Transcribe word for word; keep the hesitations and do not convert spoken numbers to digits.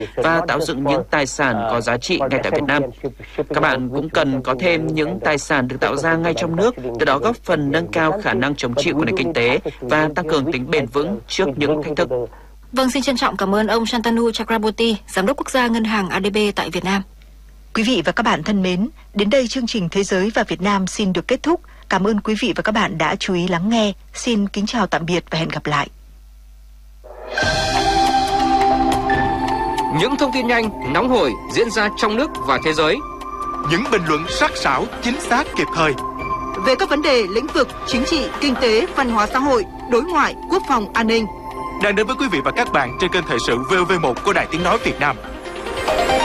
và tạo dựng những tài sản có giá trị ngay tại Việt Nam. Các bạn cũng cần có thêm những tài sản được tạo ra ngay trong nước, từ đó góp phần nâng cao khả năng chống chịu của nền kinh tế và tăng cường tính bền vững trước những thách thức. Vâng, xin trân trọng cảm ơn ông Shantanu Chakraborty, Giám đốc Quốc gia Ngân hàng a đê bê tại Việt Nam. Quý vị và các bạn thân mến, đến đây chương trình Thế giới và Việt Nam xin được kết thúc. Cảm ơn quý vị và các bạn đã chú ý lắng nghe. Xin kính chào tạm biệt và hẹn gặp lại. Những thông tin nhanh, nóng hổi diễn ra trong nước và thế giới. Những bình luận sắc sảo, chính xác, kịp thời về các vấn đề lĩnh vực chính trị, kinh tế, văn hóa xã hội, đối ngoại, quốc phòng, an ninh đang đến với quý vị và các bạn trên kênh thời sự vê o vê một của Đài Tiếng nói Việt Nam.